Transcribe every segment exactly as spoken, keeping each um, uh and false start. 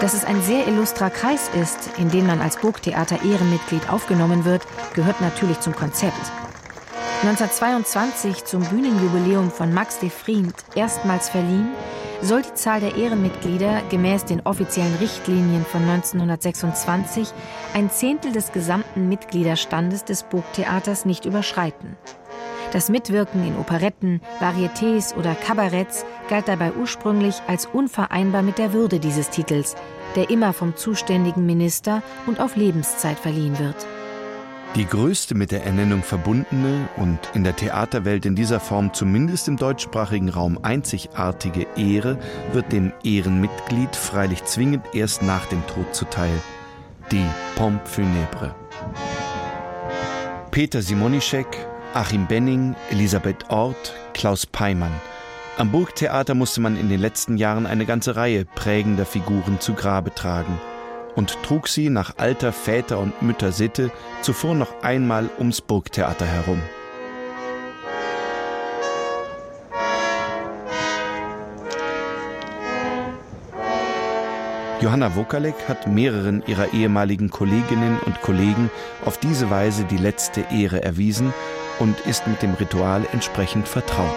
Dass es ein sehr illustrer Kreis ist, in den man als Burgtheater Ehrenmitglied aufgenommen wird, gehört natürlich zum Konzept. neunzehnhundertzweiundzwanzig, zum Bühnenjubiläum von Max de Vriend erstmals verliehen, soll die Zahl der Ehrenmitglieder gemäß den offiziellen Richtlinien von neunzehnhundertsechsundzwanzig ein Zehntel des gesamten Mitgliederstandes des Burgtheaters nicht überschreiten. Das Mitwirken in Operetten, Varietés oder Kabaretts galt dabei ursprünglich als unvereinbar mit der Würde dieses Titels, der immer vom zuständigen Minister und auf Lebenszeit verliehen wird. Die größte mit der Ernennung verbundene und in der Theaterwelt in dieser Form zumindest im deutschsprachigen Raum einzigartige Ehre wird dem Ehrenmitglied freilich zwingend erst nach dem Tod zuteil: die Pompe funèbre. Peter Simonischek, Achim Benning, Elisabeth Orth, Klaus Peimann. Am Burgtheater musste man in den letzten Jahren eine ganze Reihe prägender Figuren zu Grabe tragen und trug sie nach alter Väter- und Müttersitte zuvor noch einmal ums Burgtheater herum. Johanna Wokalek hat mehreren ihrer ehemaligen Kolleginnen und Kollegen auf diese Weise die letzte Ehre erwiesen und ist mit dem Ritual entsprechend vertraut.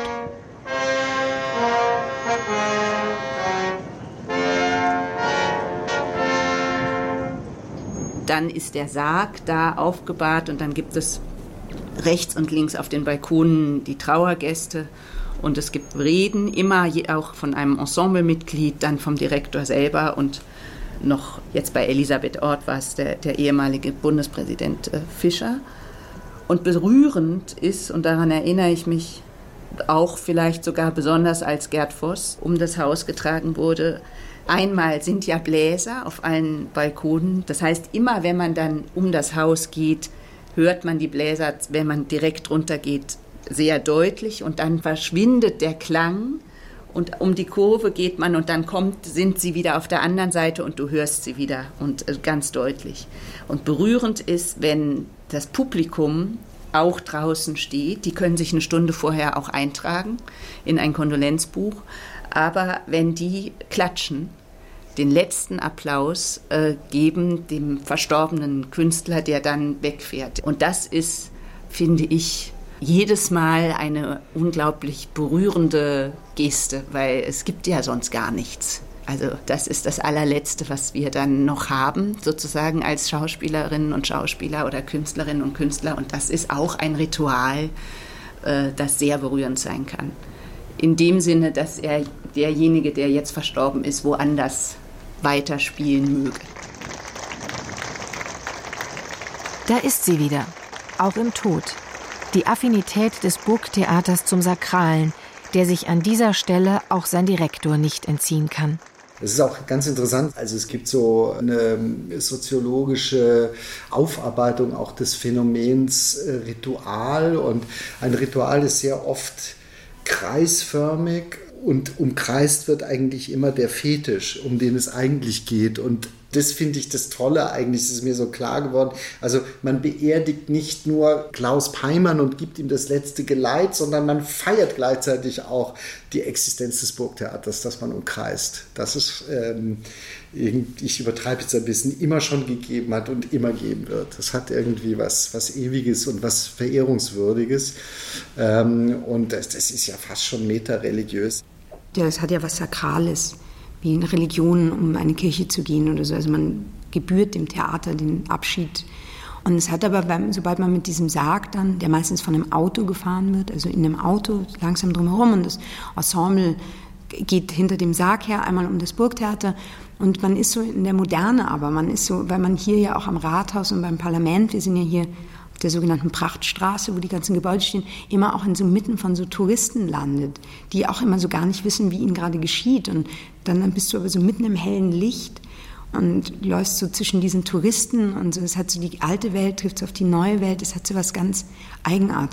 Dann ist der Sarg da aufgebahrt und dann gibt es rechts und links auf den Balkonen die Trauergäste und es gibt Reden, immer auch von einem Ensemblemitglied, dann vom Direktor selber und noch jetzt bei Elisabeth Orth war es der, der ehemalige Bundespräsident äh, Fischer. Und berührend ist, und daran erinnere ich mich auch vielleicht sogar besonders, als Gerd Voss um das Haus getragen wurde. Einmal sind ja Bläser auf allen Balkonen. Das heißt, immer wenn man dann um das Haus geht, hört man die Bläser, wenn man direkt runter geht, sehr deutlich. Und dann verschwindet der Klang. Und um die Kurve geht man und dann kommt, sind sie wieder auf der anderen Seite und du hörst sie wieder und ganz deutlich. Und berührend ist, wenn das Publikum auch draußen steht, die können sich eine Stunde vorher auch eintragen in ein Kondolenzbuch, aber wenn die klatschen, den letzten Applaus äh, geben dem verstorbenen Künstler, der dann wegfährt. Und das ist, finde ich, jedes Mal eine unglaublich berührende Geste, weil es gibt ja sonst gar nichts. Also das ist das allerletzte, was wir dann noch haben, sozusagen als Schauspielerinnen und Schauspieler oder Künstlerinnen und Künstler. Und das ist auch ein Ritual, äh, das sehr berührend sein kann. In dem Sinne, dass er derjenige, der jetzt verstorben ist, woanders weiterspielen möge. Da ist sie wieder, auch im Tod. Die Affinität des Burgtheaters zum Sakralen, der sich an dieser Stelle auch sein Direktor nicht entziehen kann. Es ist auch ganz interessant, also es gibt so eine soziologische Aufarbeitung auch des Phänomens Ritual und ein Ritual ist sehr oft kreisförmig und umkreist wird eigentlich immer der Fetisch, um den es eigentlich geht und das finde ich das Tolle eigentlich, das ist mir so klar geworden. Also man beerdigt nicht nur Klaus Peimann und gibt ihm das letzte Geleit, sondern man feiert gleichzeitig auch die Existenz des Burgtheaters, das man umkreist. Das ist, ähm, ich übertreibe jetzt ein bisschen, immer schon gegeben hat und immer geben wird. Das hat irgendwie was, was Ewiges und was Verehrungswürdiges. Ähm, und das, das ist ja fast schon metareligiös. Ja, es hat ja was Sakrales, wie in Religionen, um eine Kirche zu gehen oder so. Also man gebührt dem Theater den Abschied. Und es hat aber, sobald man mit diesem Sarg dann, der meistens von einem Auto gefahren wird, also in einem Auto langsam drumherum und das Ensemble geht hinter dem Sarg her, einmal um das Burgtheater und man ist so in der Moderne, aber man ist so, weil man hier ja auch am Rathaus und beim Parlament, wir sind ja hier auf der sogenannten Prachtstraße, wo die ganzen Gebäude stehen, immer auch in so mitten von so Touristen landet, die auch immer so gar nicht wissen, wie ihnen gerade geschieht. Und dann bist du aber so mitten im hellen Licht und läufst so zwischen diesen Touristen und so. Es hat so die alte Welt, trifft auf die neue Welt, es hat so was ganz Eigenartiges.